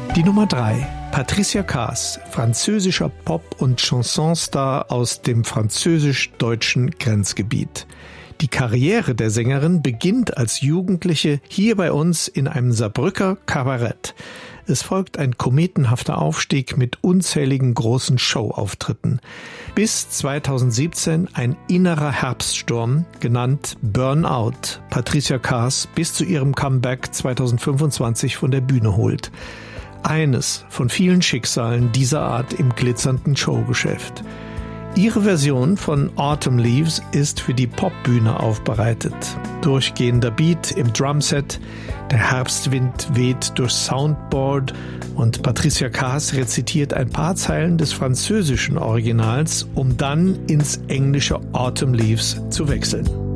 Die Nummer 3. Patricia Kaas, französischer Pop- und Chansonstar aus dem französisch-deutschen Grenzgebiet. Die Karriere der Sängerin beginnt als Jugendliche hier bei uns in einem Saarbrücker Kabarett. Es folgt ein kometenhafter Aufstieg mit unzähligen großen Showauftritten. Bis 2017 ein innerer Herbststurm, genannt Burnout, Patricia Kaas bis zu ihrem Comeback 2025 von der Bühne holt. Eines von vielen Schicksalen dieser Art im glitzernden Showgeschäft. Ihre Version von Autumn Leaves ist für die Popbühne aufbereitet. Durchgehender Beat im Drumset, der Herbstwind weht durchs Soundboard und Patricia Kaas rezitiert ein paar Zeilen des französischen Originals, um dann ins englische Autumn Leaves zu wechseln.